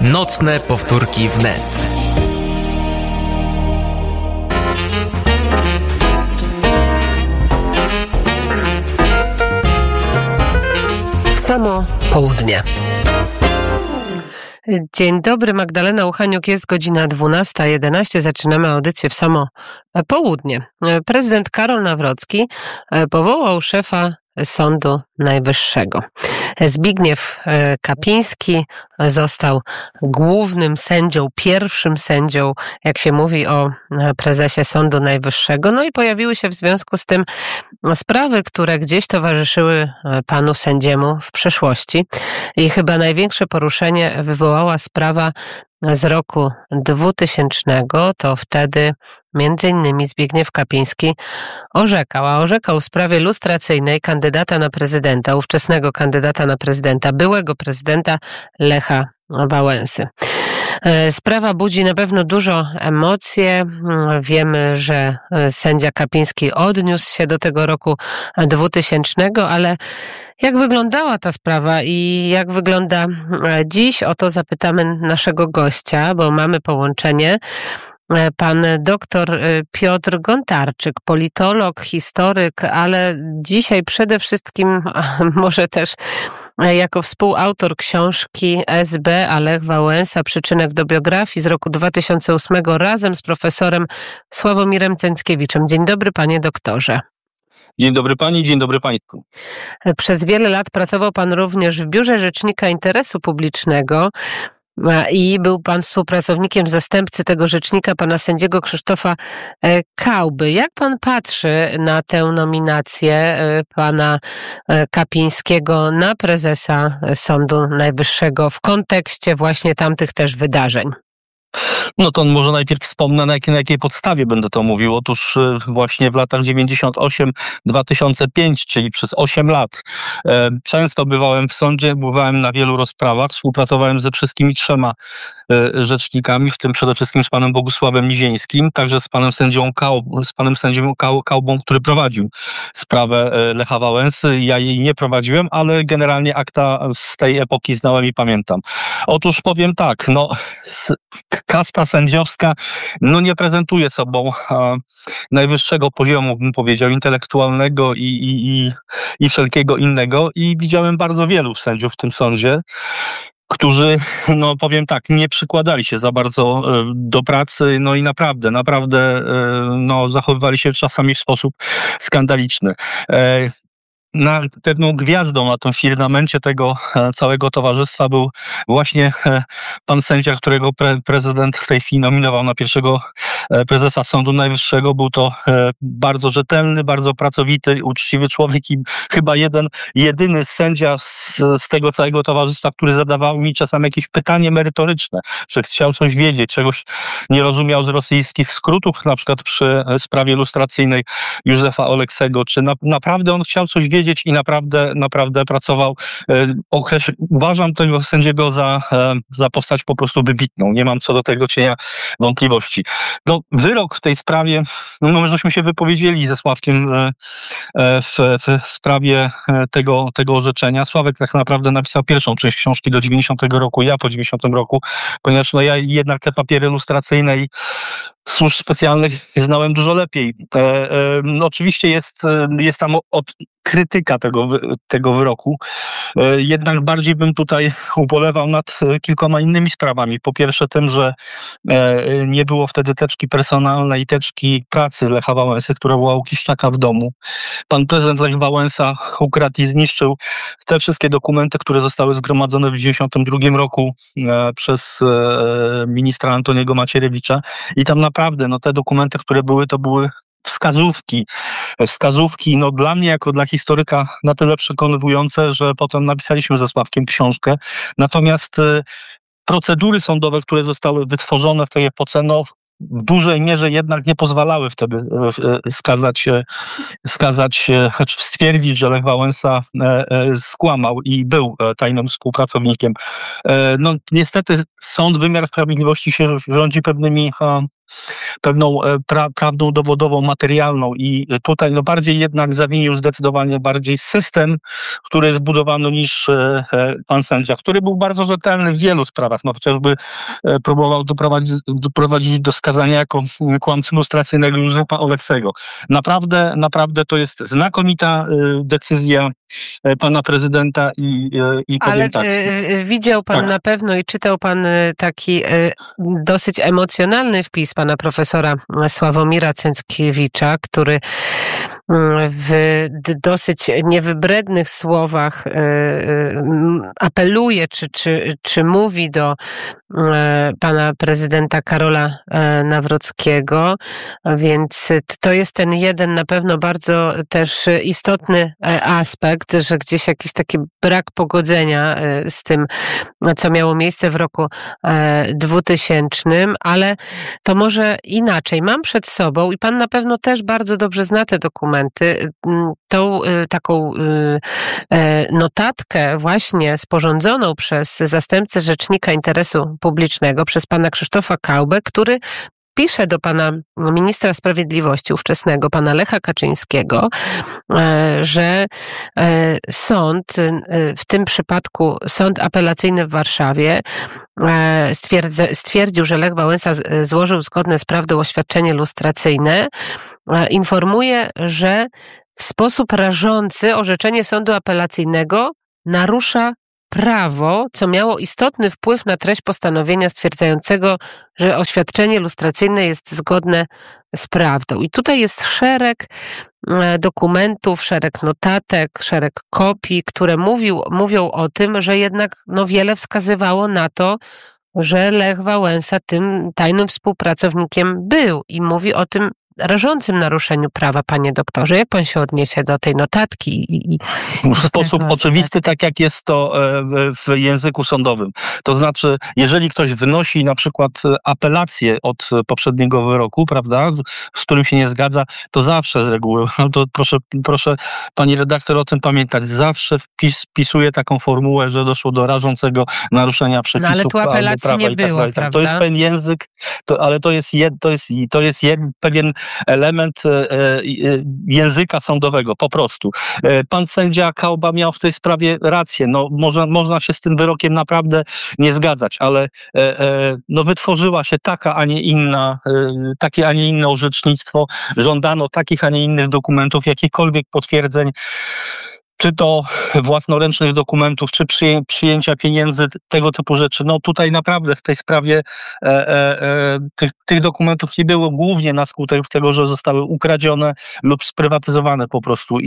Nocne powtórki wnet. W samo południe. Dzień dobry, Magdalena Uchaniuk, jest godzina 12:11. Zaczynamy audycję w samo południe. Prezydent Karol Nawrocki powołał szefa Sądu Najwyższego. Zbigniew Kapiński został głównym sędzią, pierwszym sędzią, jak się mówi o prezesie Sądu Najwyższego. No i pojawiły się w związku z tym sprawy, które gdzieś towarzyszyły panu sędziemu w przeszłości. I chyba największe poruszenie wywołała sprawa z roku 2000. To wtedy między innymi Zbigniew Kapiński orzekał w sprawie lustracyjnej kandydata na prezydenta, ówczesnego kandydata na prezydenta, byłego prezydenta Lecha Wałęsy. Sprawa budzi na pewno dużo emocji. Wiemy, że sędzia Kapiński odniósł się do tego roku 2000, ale jak wyglądała ta sprawa i jak wygląda dziś? O to zapytamy naszego gościa, bo mamy połączenie. Pan doktor Piotr Gontarczyk, politolog, historyk, ale dzisiaj przede wszystkim, może też jako współautor książki SB, a Lech Wałęsa, przyczynek do biografii z roku 2008 razem z profesorem Sławomirem Cęckiewiczem. Dzień dobry, panie doktorze. Dzień dobry pani, dzień dobry państwu. Przez wiele lat pracował pan również w Biurze Rzecznika Interesu Publicznego i był pan współpracownikiem zastępcy tego rzecznika, pana sędziego Krzysztofa Kauby. Jak pan patrzy na tę nominację pana Kapińskiego na prezesa Sądu Najwyższego w kontekście właśnie tamtych też wydarzeń? No to może najpierw wspomnę, na jakiej podstawie będę to mówił. Otóż właśnie w latach 98-2005, czyli przez 8 lat, często bywałem w sądzie, bywałem na wielu rozprawach, współpracowałem ze wszystkimi trzema rzecznikami, w tym przede wszystkim z panem Bogusławem Nizieńskim, także z panem sędzią Kaubą, który prowadził sprawę Lecha Wałęsy. Ja jej nie prowadziłem, ale generalnie akta z tej epoki znałem i pamiętam. Otóż powiem tak, kasta sędziowska nie prezentuje sobą najwyższego poziomu, bym powiedział, intelektualnego i wszelkiego innego. I widziałem bardzo wielu sędziów w tym sądzie, którzy, powiem tak, nie przykładali się za bardzo do pracy, i naprawdę zachowywali się czasami w sposób skandaliczny. Pewną gwiazdą na tym firmamencie tego całego towarzystwa był właśnie pan sędzia, którego prezydent w tej chwili nominował na pierwszego prezesa Sądu Najwyższego. Był to bardzo rzetelny, bardzo pracowity, uczciwy człowiek i chyba jedyny sędzia z tego całego towarzystwa, który zadawał mi czasem jakieś pytanie merytoryczne, że chciał coś wiedzieć, czegoś nie rozumiał z rosyjskich skrótów, na przykład przy sprawie lustracyjnej Józefa Oleksego, czy naprawdę on chciał coś wiedzieć i naprawdę pracował. Uważam tego sędziego za postać po prostu wybitną. Nie mam co do tego cienia wątpliwości. Wyrok w tej sprawie, my żeśmy się wypowiedzieli ze Sławkiem w sprawie tego orzeczenia. Sławek tak naprawdę napisał pierwszą część książki do 90 roku, ja po 90 roku, ponieważ ja jednak te papiery lustracyjne i służb specjalnych znałem dużo lepiej. Oczywiście jest tam krytyka tego wyroku. Jednak bardziej bym tutaj ubolewał nad kilkoma innymi sprawami. Po pierwsze tym, że nie było wtedy teczki personalnej, teczki pracy Lecha Wałęsy, która była u Kiszczaka w domu. Pan prezydent Lech Wałęsa ukradł i zniszczył te wszystkie dokumenty, które zostały zgromadzone w 1992 roku przez ministra Antoniego Macierewicza. I tam naprawdę te dokumenty, które były, to były wskazówki, dla mnie jako dla historyka na tyle przekonywujące, że potem napisaliśmy ze Sławkiem książkę. Natomiast procedury sądowe, które zostały wytworzone w tej epoce, w dużej mierze jednak nie pozwalały wtedy stwierdzić, że Lech Wałęsa skłamał i był tajnym współpracownikiem. Niestety wymiar sprawiedliwości się rządzi pewną prawdą dowodową, materialną i tutaj bardziej jednak zawinił zdecydowanie bardziej system, który jest budowany niż pan sędzia, który był bardzo rzetelny w wielu sprawach, chociażby próbował doprowadzić do skazania jako kłamcy lustracyjnego Józefa Oleksego. Naprawdę to jest znakomita decyzja pana prezydenta i powiem Ale tak. widział pan na pewno i czytał pan taki dosyć emocjonalny wpis pana profesora Sławomira Cęckiewicza, który w dosyć niewybrednych słowach apeluje, czy mówi do pana prezydenta Karola Nawrockiego, więc to jest ten jeden na pewno bardzo też istotny aspekt, że gdzieś jakiś taki brak pogodzenia z tym, co miało miejsce w roku 2000, ale to może inaczej. Mam przed sobą i pan na pewno też bardzo dobrze zna te dokumenty, tą taką notatkę właśnie sporządzoną przez zastępcę Rzecznika Interesu Publicznego, przez pana Krzysztofa Kaubę, który pisze do pana ministra sprawiedliwości ówczesnego, pana Lecha Kaczyńskiego, że sąd, w tym przypadku Sąd Apelacyjny w Warszawie, stwierdził, że Lech Wałęsa złożył zgodne z prawdą oświadczenie lustracyjne. Informuje, że w sposób rażący orzeczenie sądu apelacyjnego narusza prawo, co miało istotny wpływ na treść postanowienia stwierdzającego, że oświadczenie lustracyjne jest zgodne z prawdą. I tutaj jest szereg dokumentów, szereg notatek, szereg kopii, które mówią o tym, że jednak wiele wskazywało na to, że Lech Wałęsa tym tajnym współpracownikiem był i mówi o tym rażącym naruszeniu prawa, panie doktorze. Jak pan się odniesie do tej notatki? W sposób oczywisty, tak jak jest to w języku sądowym. To znaczy, jeżeli ktoś wynosi na przykład apelację od poprzedniego wyroku, prawda, z którym się nie zgadza, to zawsze z reguły, to proszę pani redaktor o tym pamiętać, zawsze wpisuje taką formułę, że doszło do rażącego naruszenia przepisów ale tu apelacji prawa nie i tak było, dalej. prawda? To jest pewien język, ale to jest pewien element języka sądowego, po prostu. Pan sędzia Kauba miał w tej sprawie rację. Można się z tym wyrokiem naprawdę nie zgadzać, ale wytworzyła się takie, a nie inne orzecznictwo. Żądano takich, a nie innych dokumentów, jakichkolwiek potwierdzeń, czy to własnoręcznych dokumentów, czy przyjęcia pieniędzy, tego typu rzeczy. Tutaj naprawdę w tej sprawie tych dokumentów nie było, głównie na skutek tego, że zostały ukradzione lub sprywatyzowane po prostu.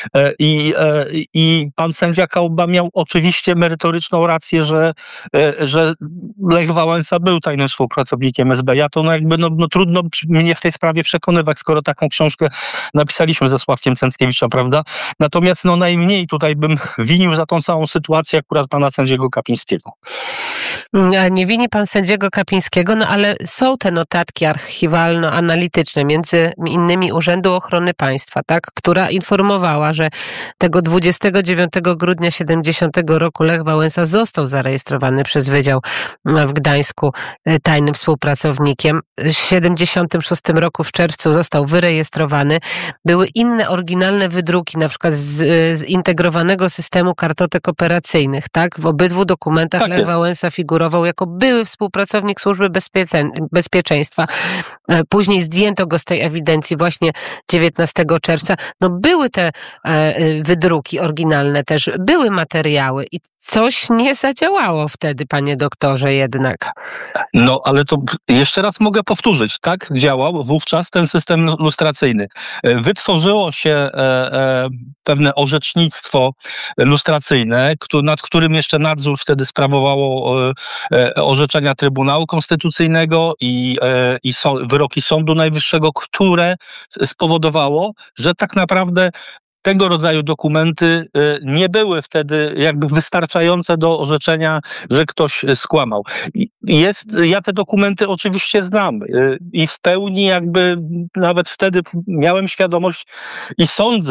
I pan sędzia Kauba miał oczywiście merytoryczną rację, że Lech Wałęsa był tajnym współpracownikiem SB. Ja to trudno mnie w tej sprawie przekonywać, skoro taką książkę napisaliśmy ze Sławkiem Cęckiewiczem, prawda? Natomiast najmniej tutaj bym winił za tą całą sytuację akurat pana sędziego Kapińskiego. Nie wini pan sędziego Kapińskiego, ale są te notatki archiwalno-analityczne, między innymi Urzędu Ochrony Państwa, tak, która informowała, że tego 29 grudnia 70 roku Lech Wałęsa został zarejestrowany przez Wydział w Gdańsku tajnym współpracownikiem. W 76 roku w czerwcu został wyrejestrowany. Były inne oryginalne wydruki, na przykład z zintegrowanego systemu kartotek operacyjnych, tak? W obydwu dokumentach Tak Lech jest. Wałęsa figurował jako były współpracownik Służby Bezpieczeństwa. Później zdjęto go z tej ewidencji właśnie 19 czerwca. Były te wydruki oryginalne też, były materiały i coś nie zadziałało wtedy, panie doktorze, jednak. Ale to jeszcze raz mogę powtórzyć, tak działał wówczas ten system lustracyjny. Wytworzyło się pewne orzecznictwo lustracyjne, nad którym jeszcze nadzór wtedy sprawowało orzeczenia Trybunału Konstytucyjnego i wyroki Sądu Najwyższego, które spowodowało, że tak naprawdę tego rodzaju dokumenty nie były wtedy jakby wystarczające do orzeczenia, że ktoś skłamał. Ja te dokumenty oczywiście znam i w pełni jakby nawet wtedy miałem świadomość i sądzę,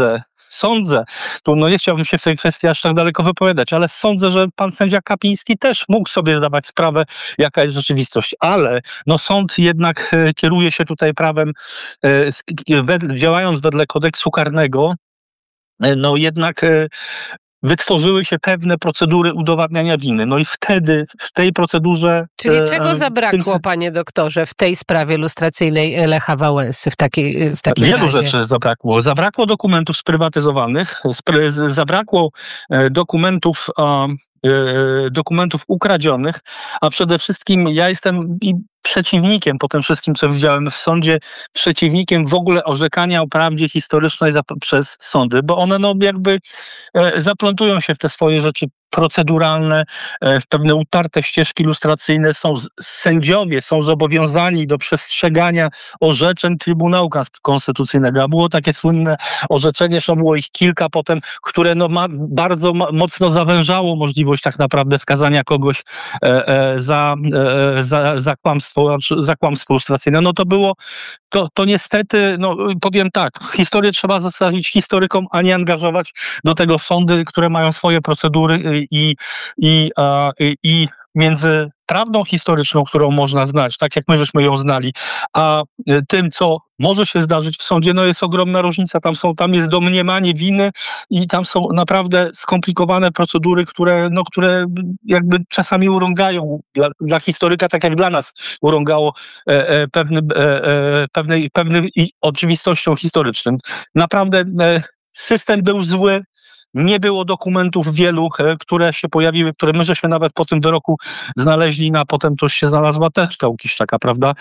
sądzę, tu nie chciałbym się w tej kwestii aż tak daleko wypowiadać, ale sądzę, że pan sędzia Kapiński też mógł sobie zdawać sprawę, jaka jest rzeczywistość, ale sąd jednak kieruje się tutaj prawem, działając wedle kodeksu karnego, jednak wytworzyły się pewne procedury udowadniania winy. I wtedy w tej procedurze... Czyli czego zabrakło, panie doktorze, w tej sprawie lustracyjnej Lecha Wałęsy w takim Wielu razie? rzeczy zabrakło. Zabrakło dokumentów sprywatyzowanych, zabrakło dokumentów ukradzionych, a przede wszystkim ja jestem przeciwnikiem, po tym wszystkim, co widziałem w sądzie, przeciwnikiem w ogóle orzekania o prawdzie historycznej przez sądy, bo one jakby zaplątują się w te swoje rzeczy proceduralne, w pewne utarte ścieżki lustracyjne. Sędziowie są zobowiązani do przestrzegania orzeczeń Trybunału Konstytucyjnego. A było takie słynne orzeczenie, zresztą było ich kilka potem, które bardzo mocno zawężało możliwość tak naprawdę skazania kogoś za kłamstwo lustracyjne. To niestety, powiem tak, historię trzeba zostawić historykom, a nie angażować do tego sądy, które mają swoje procedury i między prawdą historyczną, którą można znać, tak jak my żeśmy ją znali, a tym, co może się zdarzyć w sądzie, jest ogromna różnica. Tam jest domniemanie winy i tam są naprawdę skomplikowane procedury, które jakby czasami urągają dla historyka, tak jak dla nas urągało pewnej oczywistością historycznym. Naprawdę system był zły. Nie było dokumentów wielu, które się pojawiły, które my żeśmy nawet po tym wyroku znaleźli, a potem to się znalazła też ta Łukiszczaka, prawda?